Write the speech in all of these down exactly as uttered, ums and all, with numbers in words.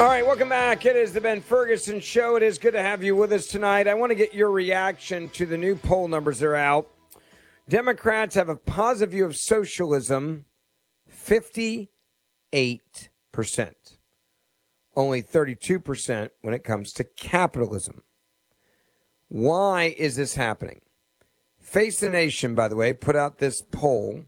All right, welcome back. It is the Ben Ferguson Show. It is good to have you with us tonight. I want to get your reaction to the new poll numbers that are out. Democrats have a positive view of socialism, fifty-eight percent. Only thirty-two percent when it comes to capitalism. Why is this happening? Face the Nation, by the way, put out this poll,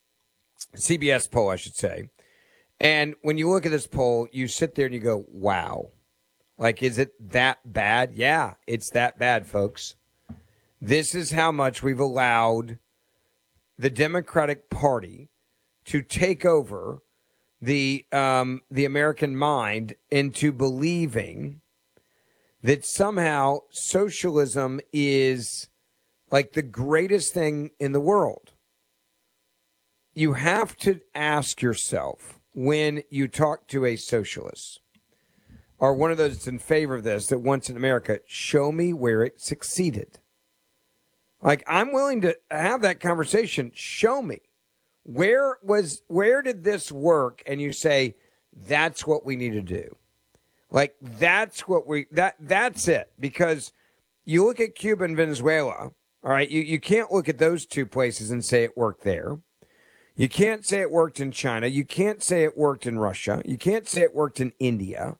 C B S poll, I should say. And when you look at this poll, you sit there and you go, wow. Like, is it that bad? Yeah, it's that bad, folks. This is how much we've allowed the Democratic Party to take over the um, the American mind into believing that somehow socialism is like the greatest thing in the world. You have to ask yourself, when you talk to a socialist or one of those that's in favor of this, that wants in America, show me where it succeeded. Like, I'm willing to have that conversation. Show me. Where was, where did this work? And you say, that's what we need to do. Like, that's what we, that, that's it. Because you look at Cuba and Venezuela, all right, you, you can't look at those two places and say it worked there. You can't say it worked in China. You can't say it worked in Russia. You can't say it worked in India.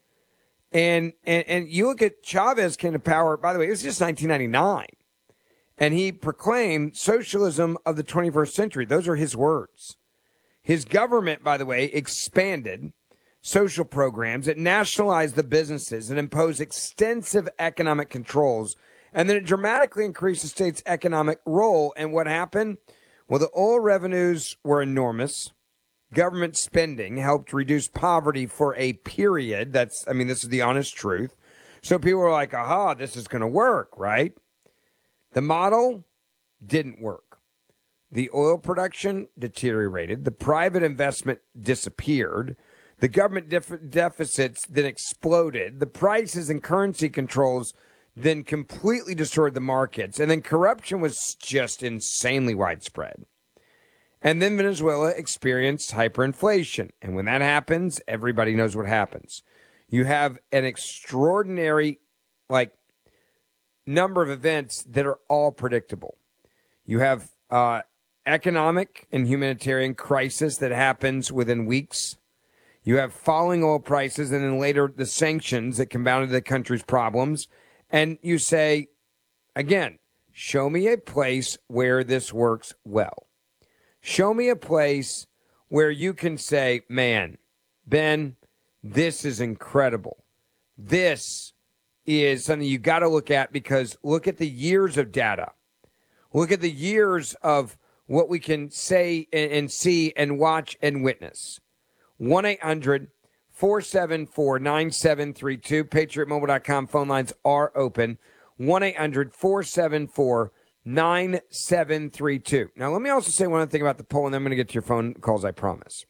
And and, and you look at Chavez came to power, by the way, it was just nineteen ninety-nine. And he proclaimed socialism of the twenty-first century. Those are his words. His government, by the way, expanded social programs. It nationalized the businesses and imposed extensive economic controls. And then it dramatically increased the state's economic role. And what happened? Well, the oil revenues were enormous. Government spending helped reduce poverty for a period. That's, I mean, this is the honest truth. So people were like, aha, this is going to work, right? The model didn't work. The oil production deteriorated. The private investment disappeared. The government def- deficits then exploded. The prices and currency controls then completely destroyed the markets. And then corruption was just insanely widespread. And then Venezuela experienced hyperinflation. And when that happens, everybody knows what happens. You have an extraordinary, like, number of events that are all predictable. You have uh, economic and humanitarian crisis that happens within weeks. You have falling oil prices and then later the sanctions that compounded the country's problems. And you say, again, show me a place where this works well. Show me a place where you can say, man, Ben, this is incredible. This is something you got to look at, because look at the years of data. Look at the years of what we can say and, and see and watch and witness. one eight hundred four seven four nine seven three two. Patriot Mobile dot com phone lines are open. one eight hundred four seven four nine seven three two. Now, let me also say one other thing about the poll, and then I'm going to get to your phone calls, I promise.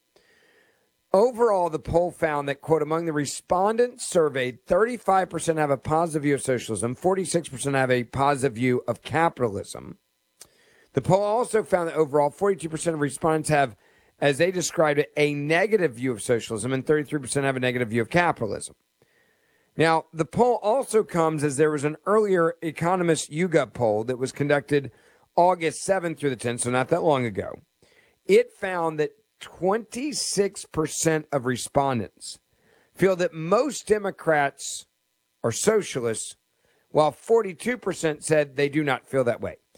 Overall, the poll found that, quote, among the respondents surveyed, thirty-five percent have a positive view of socialism, forty-six percent have a positive view of capitalism. The poll also found that overall, forty-two percent of respondents have, as they described it, a negative view of socialism, and thirty-three percent have a negative view of capitalism. Now, the poll also comes as there was an earlier Economist YouGov poll that was conducted August seventh through the tenth, so not that long ago. It found that twenty-six percent of respondents feel that most Democrats are socialists, while forty-two percent said they do not feel that way.